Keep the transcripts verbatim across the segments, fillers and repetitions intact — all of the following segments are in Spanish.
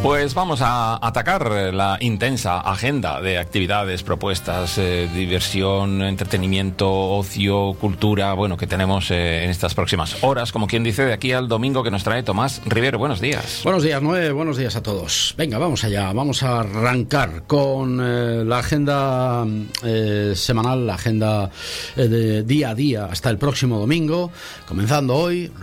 Pues vamos a atacar la intensa agenda de actividades, propuestas, eh, diversión, entretenimiento, ocio, cultura, bueno, que tenemos eh, en estas próximas horas, como quien dice, de aquí al domingo, que nos trae Tomás Rivero. Buenos días. Buenos días, Noé, buenos días a todos. Venga, vamos allá, vamos a arrancar con eh, la agenda eh, semanal, la agenda eh, de día a día hasta el próximo domingo, comenzando hoy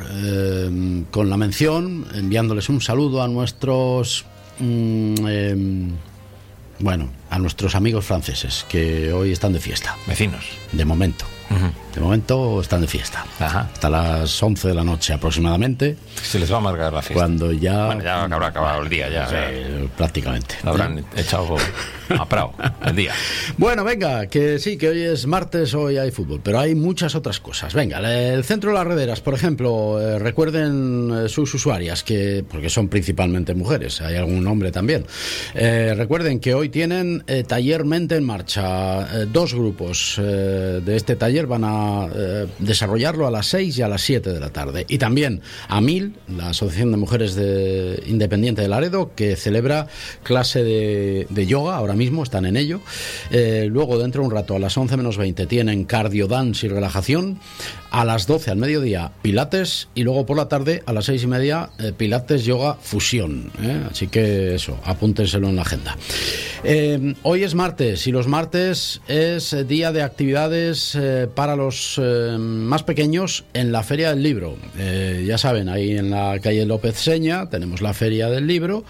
eh, con la mención, enviándoles un saludo a nuestros Mm, eh, bueno, a nuestros amigos franceses que hoy están de fiesta. Vecinos. De momento. Uh-huh. De momento están de fiesta. Ajá. Hasta las once de la noche aproximadamente. Se les va a amargar la fiesta. Cuando ya... Bueno, ya habrá acabado el día, ya. Sí, prácticamente. Lo habrán ¿Eh? echado a prao el día. Bueno, venga, que sí, que hoy es martes, hoy hay fútbol, pero hay muchas otras cosas. Venga, el Centro de las Rederas, por ejemplo, eh, recuerden eh, sus usuarias, que porque son principalmente mujeres, hay algún hombre también. Eh, recuerden que hoy tienen eh, taller Mente en Marcha. Eh, dos grupos eh, de este taller van a eh, desarrollarlo a las seis y a las siete de la tarde. Y también a Mil, la Asociación de Mujeres de, Independiente de Laredo, que celebra clase de, de yoga, ahora mismo están en ello. Eh, luego, dentro de un rato, a las once menos veinte, tienen cardio, dance y relajación. A las doce, al mediodía, pilates. Y luego por la tarde, a las seis y media, eh, pilates, yoga, fusión. ¿eh? Así que eso, apúntenselo en la agenda. Eh, hoy es martes y los martes es día de actividades eh, para los eh, más pequeños en la Feria del Libro. Eh, ya saben, ahí en la calle López Seña tenemos la Feria del Libro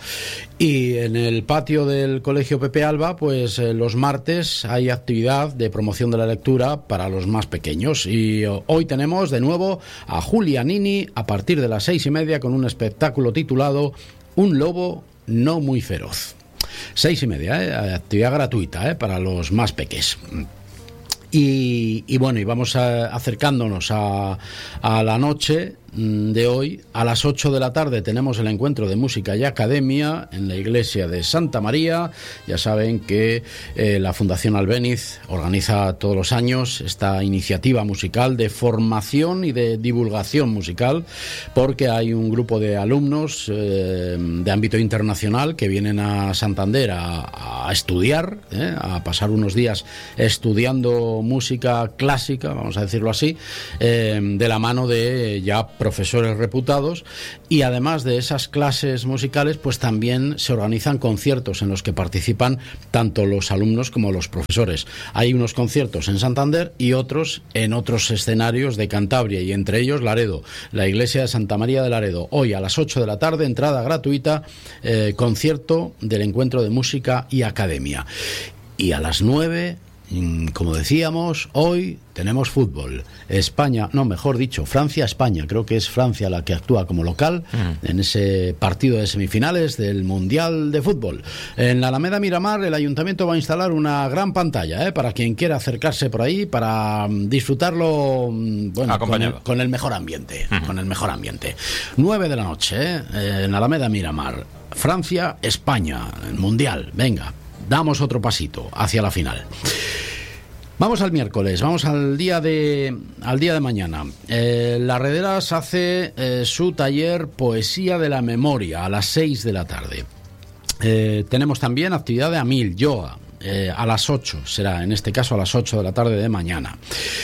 y en el patio del Colegio Pepe Alba, pues eh, los martes hay actividad de promoción de la lectura para los más pequeños. Y oh, hoy tenemos de nuevo a Julia Nini a partir de las seis y media con un espectáculo titulado Un lobo no muy feroz. Seis y media, ¿eh? Actividad gratuita, ¿eh? Para los más peques. Y, y bueno, y vamos a, acercándonos a, a la noche de hoy. A las ocho de la tarde tenemos el encuentro de música y academia en la iglesia de Santa María. Ya saben que eh, la Fundación Albéniz organiza todos los años esta iniciativa musical de formación y de divulgación musical, porque hay un grupo de alumnos eh, de ámbito internacional que vienen a Santander a, a estudiar, eh, a pasar unos días estudiando música clásica, vamos a decirlo así, eh, de la mano de ya profesores reputados. Y además de esas clases musicales, pues también se organizan conciertos en los que participan tanto los alumnos como los profesores. Hay unos conciertos en Santander y otros en otros escenarios de Cantabria, y entre ellos Laredo, la iglesia de Santa María de Laredo. Hoy a las ocho de la tarde, entrada gratuita, eh, concierto del encuentro de música y academia. Y a las nueve, como decíamos, hoy tenemos fútbol. España, no, mejor dicho, Francia-España. Creo que es Francia la que actúa como local mm. en ese partido de semifinales del Mundial de Fútbol. En la Alameda Miramar, el Ayuntamiento va a instalar una gran pantalla, ¿eh? Para quien quiera acercarse por ahí, para disfrutarlo, bueno, con el, con el mejor ambiente. Mm. Con el mejor ambiente. Nueve de la noche, ¿eh? En la Alameda Miramar. Francia-España, el Mundial. Venga, damos otro pasito hacia la final. Vamos al miércoles, vamos al día de al día de mañana. Eh, Las Rederas hace eh, su taller Poesía de la Memoria a las seis de la tarde. Eh, tenemos también actividad de Amil, yoga, eh, a las ocho, será en este caso a las ocho de la tarde de mañana.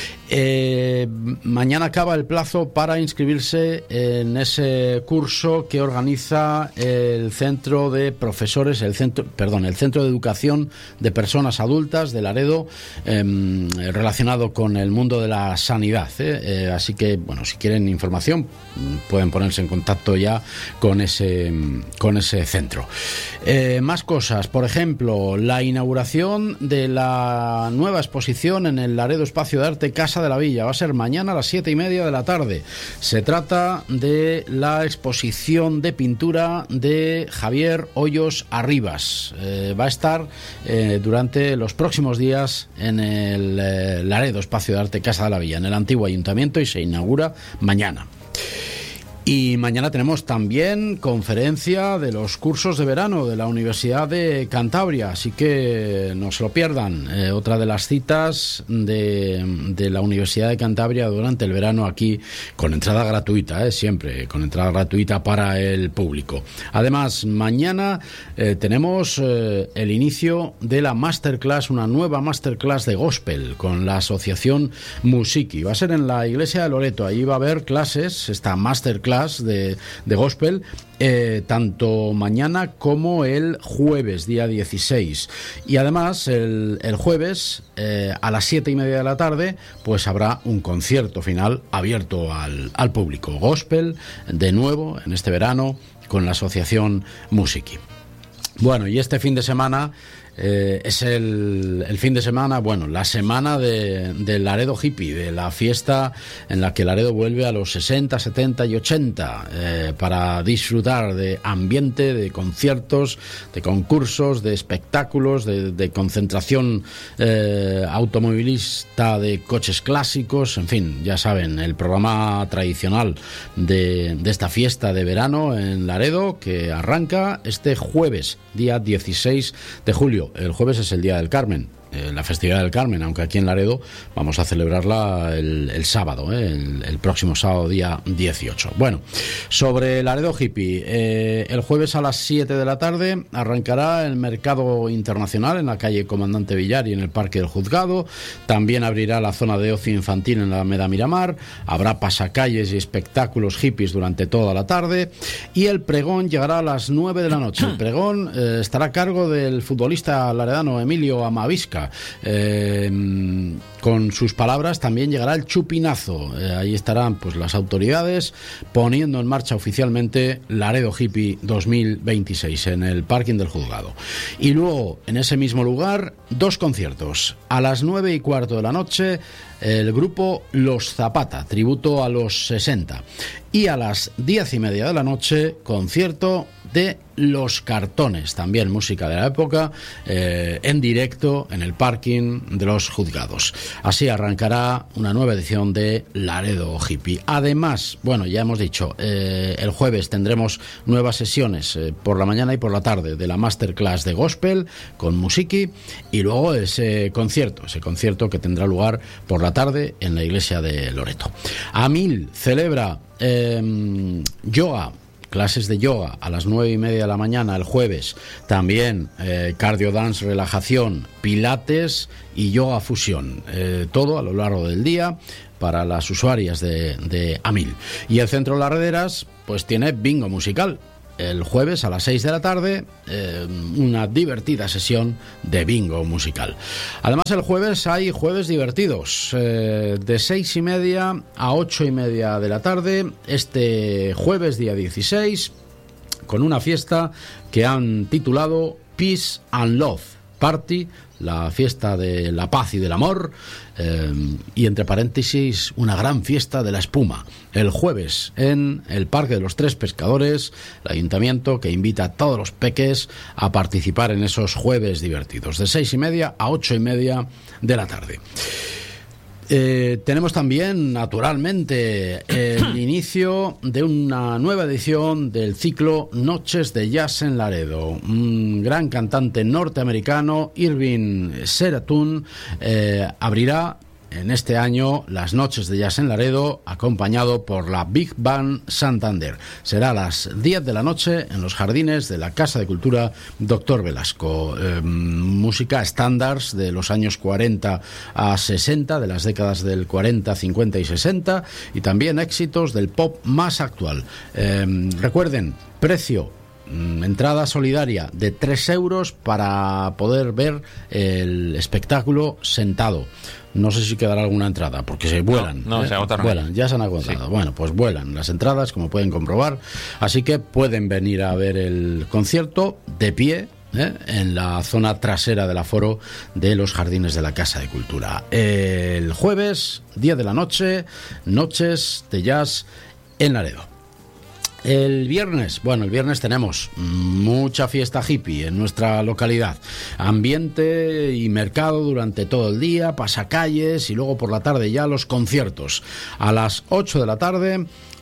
Eh, mañana acaba el plazo para inscribirse en ese curso que organiza el Centro de Profesores, el centro, perdón, el Centro de Educación de Personas Adultas de Laredo, eh, relacionado con el mundo de la sanidad. ¿eh? Eh, así que, bueno, si quieren información, pueden ponerse en contacto ya con ese, con ese centro. Eh, más cosas, por ejemplo, la inauguración de la nueva exposición en el Laredo Espacio de Arte Casa de la Villa. Va a ser mañana a las siete y media de la tarde. Se trata de la exposición de pintura de Javier Hoyos Arribas. Eh, va a estar eh, durante los próximos días en el eh, Laredo Espacio de Arte Casa de la Villa, en el antiguo ayuntamiento, y se inaugura mañana. Y mañana tenemos también conferencia de los cursos de verano de la Universidad de Cantabria, así que no se lo pierdan. Eh, otra de las citas de, de la Universidad de Cantabria durante el verano aquí, con entrada gratuita, eh, siempre con entrada gratuita para el público. Además, mañana eh, tenemos eh, el inicio de la masterclass, una nueva masterclass de gospel con la asociación Musiki. Va a ser en la iglesia de Loreto, ahí va a haber clases, esta masterclass De, de gospel, eh, tanto mañana como el jueves, día dieciséis. Y además, el, el jueves, eh, a las siete y media de la tarde, pues habrá un concierto final abierto al, al público. Gospel, de nuevo, en este verano, con la asociación Musiki. Bueno, y este fin de semana eh, es el, el fin de semana, bueno, la semana de, de Laredo Hippie, de la fiesta en la que Laredo vuelve a los sesenta, setenta y ochenta, eh, para disfrutar de ambiente, de conciertos, de concursos, de espectáculos, de, de concentración eh, automovilista de coches clásicos, en fin, ya saben, el programa tradicional de, de esta fiesta de verano en Laredo, que arranca este jueves, día dieciséis de julio. El jueves es el Día del Carmen, eh, la festividad del Carmen, aunque aquí en Laredo vamos a celebrarla el, el sábado, eh, el, el próximo sábado, día dieciocho. Bueno, sobre Laredo Hippie, eh, el jueves a las siete de la tarde arrancará el mercado internacional en la calle Comandante Villar y en el Parque del Juzgado. También abrirá la zona de ocio infantil en la Alameda Miramar. Habrá pasacalles y espectáculos hippies durante toda la tarde. Y el pregón llegará a las nueve de la noche. El pregón eh, estará a cargo del futbolista laredano Emilio Amavisca. Eh, con sus palabras también llegará el chupinazo. Eh, ahí estarán pues las autoridades poniendo en marcha oficialmente Laredo Hippie dos mil veintiséis en el parking del juzgado. Y luego, en ese mismo lugar, dos conciertos. A las nueve y cuarto de la noche, el grupo Los Zapata, tributo a los sesenta. Y a las diez y media de la noche, concierto de Los Cartones, también música de la época, eh, en directo en el parking de los juzgados. Así arrancará una nueva edición de Laredo Hippie. Además, bueno, ya hemos dicho, eh, el jueves tendremos nuevas sesiones eh, por la mañana y por la tarde de la masterclass de gospel con Musiki, y luego ese concierto, ese concierto que tendrá lugar por la tarde en la iglesia de Loreto. Amil celebra eh, yoga, clases de yoga a las nueve y media de la mañana el jueves. También eh, cardio dance, relajación, pilates y yoga fusión. Eh, todo a lo largo del día para las usuarias de, de Amil. Y el Centro Las Rederas pues tiene bingo musical. El jueves a las seis de la tarde, eh, una divertida sesión de bingo musical. Además, el jueves hay jueves divertidos, eh, de seis y media a ocho y media de la tarde, este jueves día dieciséis, con una fiesta que han titulado Peace and Love Party, la fiesta de la paz y del amor, eh, y entre paréntesis, una gran fiesta de la espuma. El jueves en el Parque de los Tres Pescadores, el ayuntamiento que invita a todos los peques a participar en esos jueves divertidos, de seis y media a ocho y media de la tarde. Eh, tenemos también, naturalmente, el inicio de una nueva edición del ciclo Noches de Jazz en Laredo. Un gran cantante norteamericano, Irving Seratun, eh, abrirá en este año las Noches de Jazz en Laredo, acompañado por la Big Band Santander. Será a las diez de la noche en los jardines de la Casa de Cultura Doctor Velasco. Eh, música estándares de los años cuarenta a sesenta, de las décadas del cuarenta, cincuenta y sesenta, y también éxitos del pop más actual. Eh, recuerden, precio, entrada solidaria de tres euros para poder ver el espectáculo sentado. No sé si quedará alguna entrada, porque se vuelan. No, no ¿eh? se agotaron. Vuelan, ya se han agotado. Sí. Bueno, pues vuelan las entradas, como pueden comprobar. Así que pueden venir a ver el concierto de pie, ¿eh? en la zona trasera del aforo de los jardines de la Casa de Cultura. El jueves, diez de la noche, Noches de Jazz en Laredo. El viernes, bueno, el viernes tenemos mucha fiesta hippie en nuestra localidad. Ambiente y mercado durante todo el día, pasacalles y luego por la tarde ya los conciertos. A las ocho de la tarde,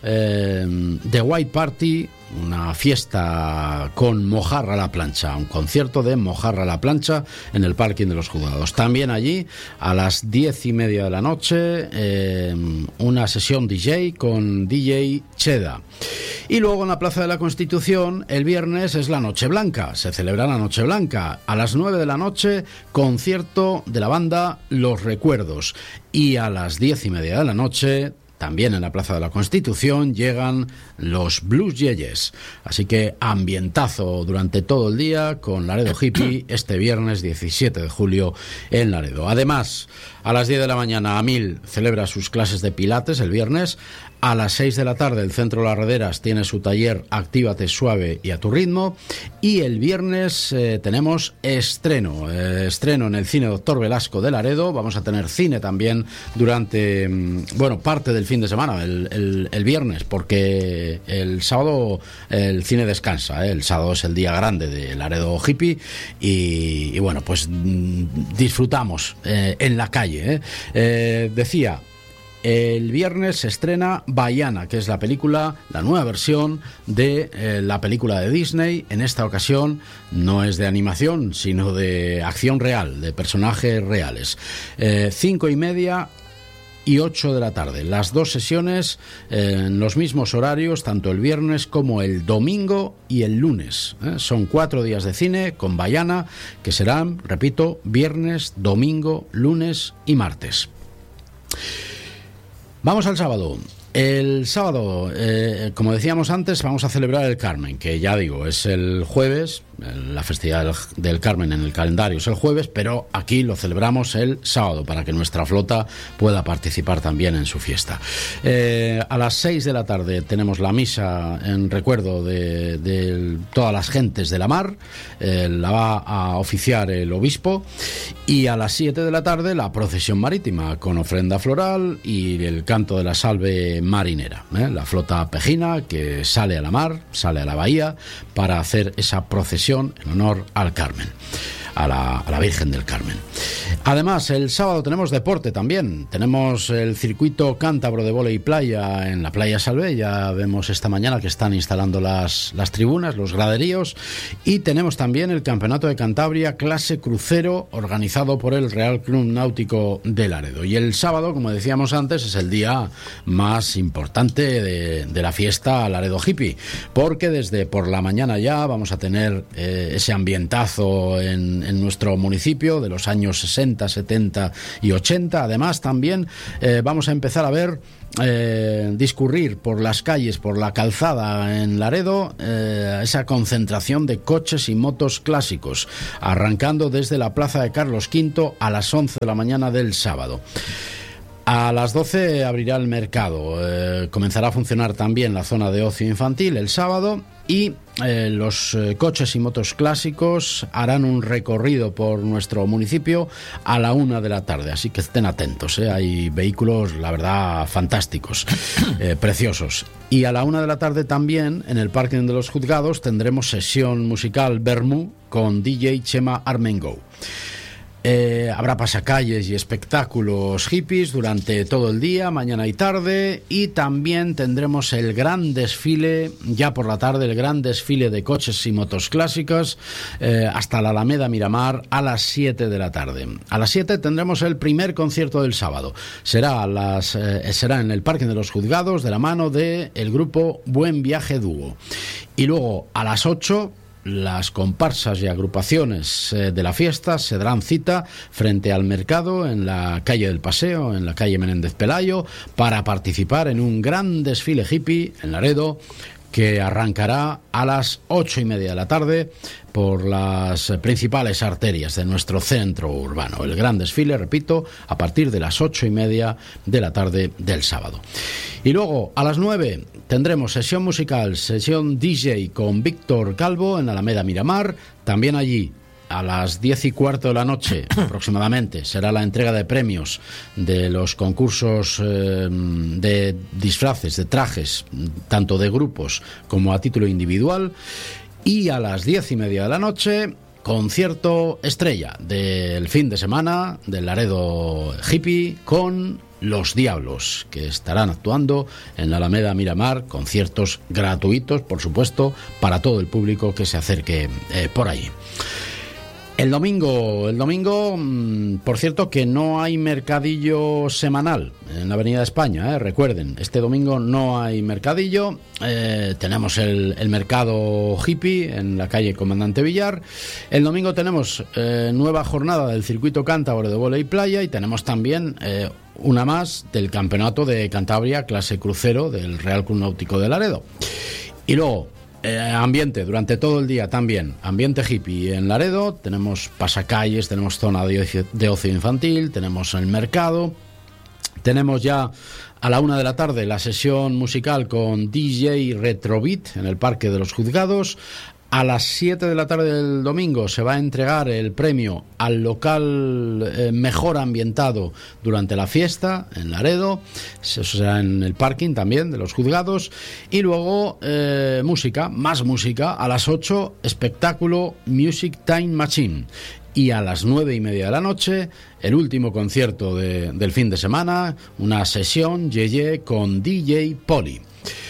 eh, The White Party, una fiesta con mojarra a la plancha, un concierto de mojarra a la plancha en el parking de los Juzgados. También allí, a las diez y media de la noche, eh, una sesión D J con D J Cheda. Y luego en la Plaza de la Constitución, el viernes es la Noche Blanca, se celebra la Noche Blanca. A las nueve de la noche, concierto de la banda Los Recuerdos. Y a las diez y media de la noche, también en la Plaza de la Constitución, llegan los Blues Yeyes. Así que ambientazo durante todo el día con Laredo Hippie este viernes diecisiete de julio en Laredo. Además, a las diez de la mañana, Amil celebra sus clases de pilates el viernes. A las seis de la tarde, el Centro Las Rederas tiene su taller Actívate Suave y a tu ritmo. Y el viernes eh, tenemos estreno, eh, estreno en el Cine Doctor Velasco de Laredo. Vamos a tener cine también durante, bueno, parte del fin de semana, el, el, el viernes, porque el sábado el cine descansa, ¿eh? El sábado es el día grande de Laredo Hippie y, y bueno, pues disfrutamos eh, en la calle, ¿eh? Eh, decía... El viernes se estrena Baiana, que es la película, la nueva versión de eh, la película de Disney. En esta ocasión no es de animación, sino de acción real, de personajes reales. Eh, cinco y media y ocho de la tarde. Las dos sesiones eh, en los mismos horarios, tanto el viernes como el domingo y el lunes. ¿eh? Son cuatro días de cine con Baiana, que serán, repito, viernes, domingo, lunes y martes. Vamos al sábado. El sábado, eh, como decíamos antes, vamos a celebrar el Carmen, que ya digo, es el jueves. La festividad del, del Carmen en el calendario es el jueves, pero aquí lo celebramos el sábado para que nuestra flota pueda participar también en su fiesta. Eh, a las seis de la tarde tenemos la misa en recuerdo de, de todas las gentes de la mar. Eh, la va a oficiar el obispo. Y a las siete de la tarde la procesión marítima con ofrenda floral y el canto de la salve marinera. ¿eh? La flota pejina que sale a la mar, sale a la bahía para hacer esa procesión en honor al Carmen, a la, a la Virgen del Carmen. Además, el sábado tenemos deporte también. Tenemos el circuito cántabro de vóley playa en la playa Salvé. Ya vemos esta mañana que están instalando las, las tribunas, los graderíos. Y tenemos también el Campeonato de Cantabria clase crucero organizado por el Real Club Náutico de Laredo. Y el sábado, como decíamos antes, es el día más importante de, de la fiesta Laredo Hippie, porque desde por la mañana ya vamos a tener eh, ese ambientazo en, en nuestro municipio de los años sesenta, setenta y ochenta. Además también eh, vamos a empezar a ver eh, discurrir por las calles, por la calzada en Laredo, eh, esa concentración de coches y motos clásicos, arrancando desde la plaza de Carlos quinto a las once de la mañana del sábado. A las doce abrirá el mercado, eh, comenzará a funcionar también la zona de ocio infantil el sábado y eh, los eh, coches y motos clásicos harán un recorrido por nuestro municipio a la una de la tarde, así que estén atentos, ¿eh? Hay vehículos, la verdad, fantásticos, eh, preciosos. Y a la una de la tarde también en el parking de los Juzgados tendremos sesión musical Bermú con D J Chema Armengo. Eh, habrá pasacalles y espectáculos hippies durante todo el día, mañana y tarde, y también tendremos el gran desfile, ya por la tarde, el gran desfile de coches y motos clásicas eh, hasta la Alameda Miramar a las siete de la tarde. A las siete tendremos el primer concierto del sábado. Será, a las, eh, será en el Parque de los Juzgados de la mano del grupo Buen Viaje Dúo. Y luego a las ocho... las comparsas y agrupaciones eh, de la fiesta se darán cita frente al mercado en la calle del Paseo, en la calle Menéndez Pelayo, para participar en un gran desfile hippie en Laredo que arrancará a las ocho y media de la tarde por las principales arterias de nuestro centro urbano. El gran desfile, repito, a partir de las ocho y media de la tarde del sábado. Y luego, a las nueve, tendremos sesión musical, sesión D J con Víctor Calvo en Alameda Miramar. También allí, a las diez y cuarto de la noche aproximadamente, será la entrega de premios de los concursos eh, de disfraces, de trajes, tanto de grupos como a título individual. Y a las diez y media de la noche, concierto estrella del fin de semana del Laredo Hippie con Los Diablos, que estarán actuando en la Alameda Miramar, conciertos gratuitos, por supuesto, para todo el público que se acerque eh, por ahí. El domingo, el domingo, por cierto, que no hay mercadillo semanal en la Avenida de España, ¿eh? Recuerden, este domingo no hay mercadillo, eh, tenemos el, el mercado hippie en la calle Comandante Villar. El domingo tenemos eh, nueva jornada del circuito cántabro de vóley playa y tenemos también eh, una más del campeonato de Cantabria clase crucero del Real Club Náutico de Laredo. Y luego, Eh, ambiente durante todo el día también, ambiente hippie en Laredo, tenemos pasacalles, tenemos zona de ocio, de ocio infantil, tenemos el mercado, tenemos ya a la una de la tarde la sesión musical con D J Retrobeat en el Parque de los Juzgados. A las siete de la tarde del domingo se va a entregar el premio al local eh, mejor ambientado durante la fiesta en Laredo. Eso será en el parking también de los Juzgados. Y luego eh, música, más música. A las ocho, espectáculo Music Time Machine. Y a las nueve y media de la noche, el último concierto de, del fin de semana, una sesión Yeye con D J Poli.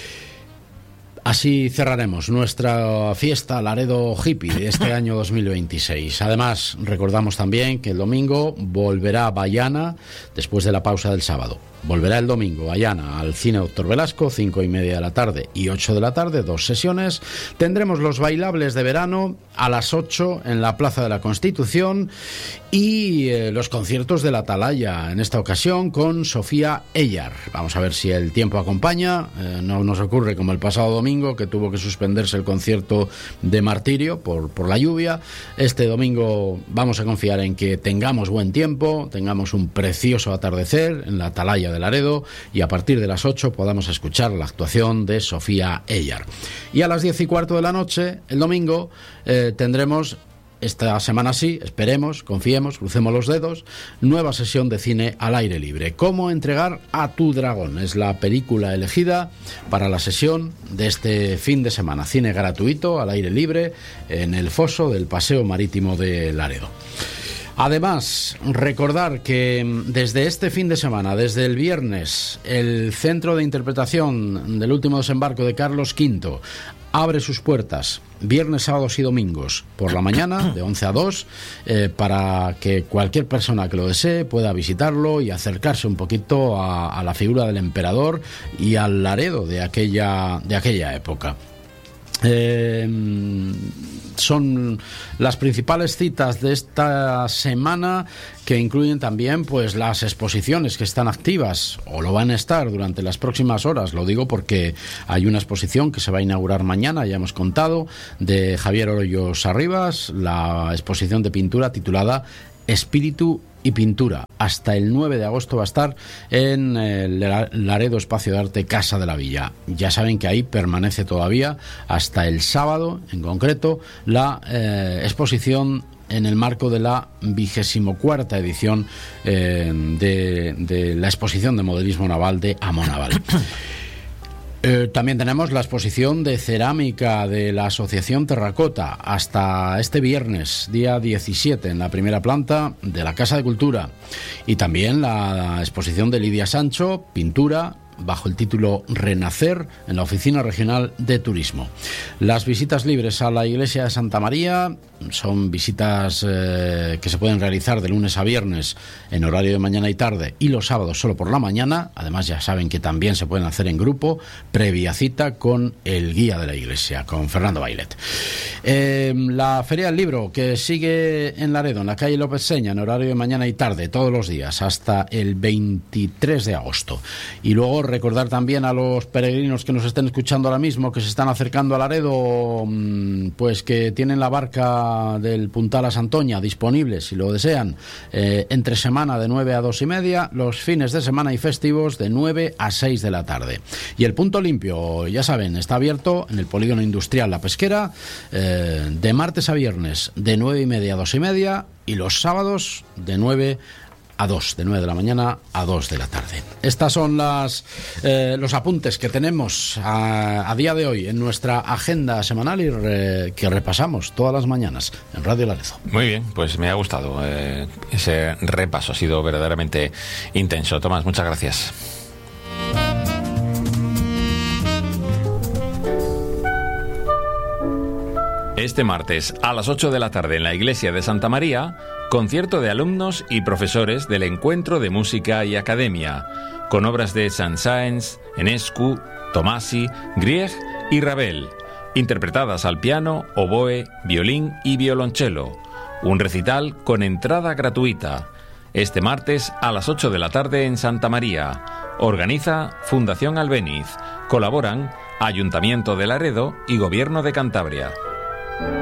Así cerraremos nuestra fiesta Laredo Hippie de este año dos mil veintiséis. Además, recordamos también que el domingo volverá Bayana después de la pausa del sábado. Volverá el domingo Bayana al Cine Doctor Velasco, cinco y media de la tarde y ocho de la tarde, dos sesiones. Tendremos los bailables de verano a las ocho en la Plaza de la Constitución y eh, los conciertos de la Atalaya, en esta ocasión con Sofía Ellar. Vamos a ver si el tiempo acompaña. Eh, no nos ocurre como el pasado domingo, que tuvo que suspenderse el concierto de Martirio por, por la lluvia. Este domingo vamos a confiar en que tengamos buen tiempo, tengamos un precioso atardecer en la Atalaya de Laredo y a partir de las ocho podamos escuchar la actuación de Sofía Ellar. Y a las diez y cuarto de la noche, el domingo, eh, tendremos, esta semana sí, esperemos, confiemos, crucemos los dedos, nueva sesión de cine al aire libre. ¿Cómo entregar a tu dragón? Es la película elegida para la sesión de este fin de semana. Cine gratuito al aire libre en el foso del Paseo Marítimo de Laredo. Además, recordar que desde este fin de semana, desde el viernes, el Centro de Interpretación del Último Desembarco de Carlos quinto abre sus puertas viernes, sábados y domingos por la mañana, de once a dos, eh, para que cualquier persona que lo desee pueda visitarlo y acercarse un poquito a, a la figura del emperador y al Laredo de aquella, de aquella época. Eh, son las principales citas de esta semana, que incluyen también pues las exposiciones que están activas o lo van a estar durante las próximas horas. Lo digo porque hay una exposición que se va a inaugurar mañana, ya hemos contado, de Javier Hoyos Arribas, la exposición de pintura titulada Espíritu y Pintura. Hasta el nueve de agosto va a estar en el Laredo Espacio de Arte Casa de la Villa. Ya saben que ahí permanece todavía hasta el sábado, en concreto, la eh, exposición en el marco de la vigésimo cuarta edición eh, de, de la exposición de modelismo naval de Amonaval. Eh, también tenemos la exposición de cerámica de la Asociación Terracota hasta este viernes, día diecisiete, en la primera planta de la Casa de Cultura. Y también la exposición de Lidia Sancho, pintura, bajo el título Renacer, en la Oficina Regional de Turismo. Las visitas libres a la Iglesia de Santa María son visitas eh, que se pueden realizar de lunes a viernes en horario de mañana y tarde, y los sábados solo por la mañana. Además, ya saben que también se pueden hacer en grupo, previa cita con el guía de la iglesia, con Fernando Bailet. Eh, la Feria del Libro, que sigue en Laredo, en la calle López Seña, en horario de mañana y tarde, todos los días, hasta el veintitrés de agosto. Y luego recordar también a los peregrinos que nos estén escuchando ahora mismo, que se están acercando a Laredo, pues que tienen la barca del Puntal a Santoña disponible, si lo desean, eh, entre semana de nueve a dos y media, los fines de semana y festivos de nueve a seis de la tarde. Y el Punto Limpio, ya saben, está abierto en el Polígono Industrial La Pesquera, eh, de martes a viernes de nueve y media a dos y media, y los sábados de nueve a dos, de nueve de la mañana a dos de la tarde. Estas son las eh, los apuntes que tenemos a, a día de hoy en nuestra agenda semanal y re, que repasamos todas las mañanas en Radio Laredo. Muy bien, pues me ha gustado eh, ese repaso, ha sido verdaderamente intenso. Tomás, muchas gracias. Este martes a las ocho de la tarde en la iglesia de Santa María, concierto de alumnos y profesores del Encuentro de Música y Academia, con obras de Saint-Saëns, Enescu, Tomasi, Grieg y Ravel, interpretadas al piano, oboe, violín y violonchelo. Un recital con entrada gratuita. Este martes a las ocho de la tarde en Santa María. Organiza Fundación Albéniz. Colaboran Ayuntamiento de Laredo y Gobierno de Cantabria.